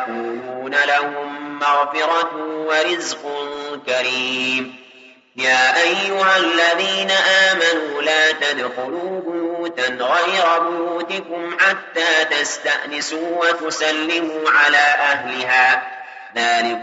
ويقولون لهم مغفرة ورزق كريم. يا أيها الذين آمنوا لا تدخلوا بيوتا غير بيوتكم حتى تستأنسوا وتسلموا على أهلها، ذلكم